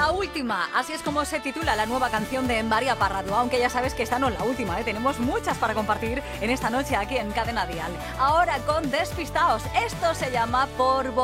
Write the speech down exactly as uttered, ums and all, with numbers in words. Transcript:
La última, así es como se titula la nueva canción de María Parrado, aunque ya sabes que esta no es la última, ¿eh? Tenemos muchas para compartir en esta noche aquí en Cadena Dial. Ahora con Despistaos, esto se llama Por